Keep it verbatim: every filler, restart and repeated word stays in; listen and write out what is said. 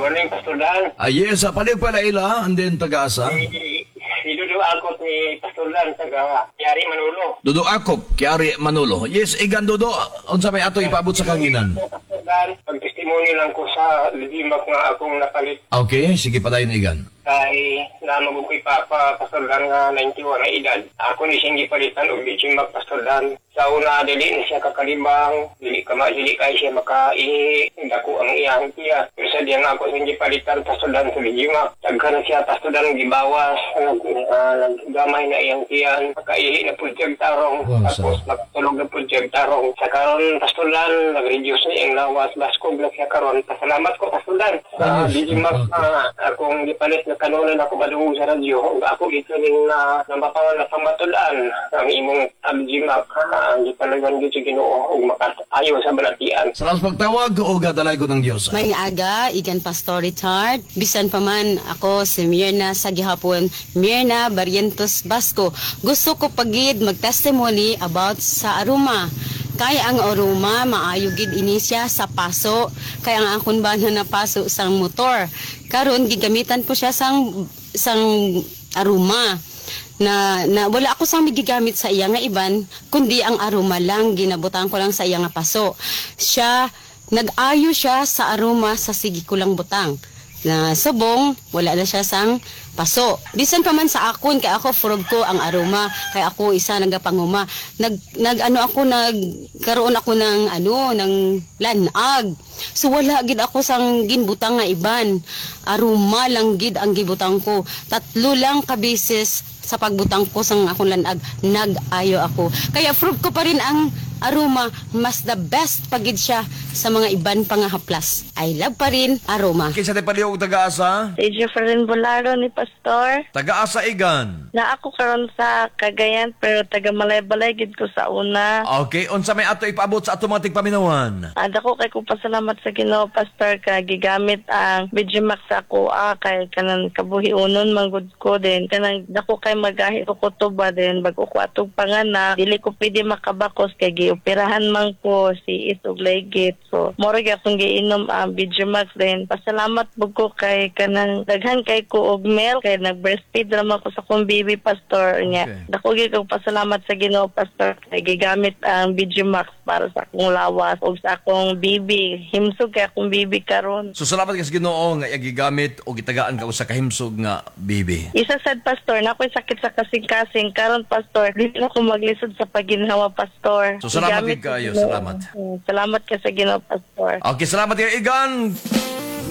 morning, Pastor Dan. Ah, yes, ah, palig pala ila, and then taga-asa. Idudo ako ni Pastor Dan, taga Yari Manolo. Dudo Akop, Kiari Manolo. Yes, igan Dudo, unsa may ato ipaabot sa kanginan? Pastor Dan, pag-testimony lang ko sa lidimak nga akong napalit. Okay, sige padayon igan. Kay namagod ko'y papa, Pastor Dan nga ninety-one na edad. Ako ni siyang gipalitan o lidimak, Pastor Dan. Sa una, dili ni siya kakalibang, dili ka dili kay siya makaihi, dako ang iyang tiya. Pero sa diyan ako siyang gipalitan, Pastor Dan, sa lidimak. Tagka na siya, Pastor Dan, gibawas, uh, naggamay na iyang tiyan, makaihi na po siyang tarong, Oh, tapos magtulog na po siyang tarong. Sa karon, Pastor Dan, nag-reduce na iyang lawas, baskog na siya karon. Pasalamat ko, Pastor Dan. Sa lidimak na akong gipalit na kanunan ako madungog sa radyo, ako ito rin na nabapangan na pamatulaan ang imong abjimak, ang gipalagan dito sa Ginoo ug makasayo sa balatian. Salamat pagtawag o gadalay ko ng Diyos. May aga, igan Pastor Richard. Bisan pa man ako si Mirna sa gihapon, Mirna Barrientos Basco. Gusto ko pagid mag-testimony about sa aroma. Kaya ang aroma, maayo gid ini siya sa paso. Kaya ang akon ba na napaso sang motor. Karon gigamitan ko siya sang sang aroma. Na, na wala ako sang gigamit sa iya nga iban, kundi ang aroma lang, ginabutan ko lang sa iya nga paso. Siya, nag-ayo siya sa aroma sa sige ko lang butang. Na subong, wala na siya sang paso. Bisan pa man sa akon, kay ako frog ko ang aroma, kay ako isa nagapanguma. Nag, nag ano ako, nagkaroon ako ng ano, ng lanag. So wala gid ako sang ginbutang nga iban. Aroma lang gid ang gibutang ko. Tatlo lang ka beses sa pagbutang ko sang akong lanag, nag-ayo ako. Kaya frog ko pa rin ang aroma, mas the best pagid siya sa mga iban pa nga haplas. I love pa rin aroma. Kinsa tay palihog taga-asa? Si Jefferin Bolaro ni Pastor. Taga-asa igan. Na ako karon sa Cagayan pero taga Malay-Balay gid ko sa una. Okay, unsa may ato ipaabot sa automatic paminawan? Ada ko kay ko pasalamat sa Ginoo Pastor ka gigamit ang Vigimax sa ako ah, kay kanang kabuhiunon manggod ko din kanang dako kay magahi ko kutoba din bago ko atog panganak dili ko pwede makabakos kay gioperahan man ko si isog legit. So moro gyud akong giinom ang Vigimax din. Pasalamat bug ko kay kanang daghan kay ko og milk kay nag-breastfeed ra man ko sa akong baby Pastor niya. Okay. Dako gyud ko pasalamat sa Ginoo Pastor kay gigamit ang Vigimax para sa akong lawas og sa akong baby. Himsog kay akong baby karon. So salamat ka sa Ginoo nga gigamit o gitagaan ka usa ka himsog nga baby. Isa sad Pastor, na ako'y sakit sa kasing-kasing. Karon Pastor, dili na ko maglisod sa paginhawa Pastor. So salamat Igamit gid kayo, sa Ginoo. salamat. Mm, Salamat ka sa Ginoo Pastor. Okay, salamat kayo igan.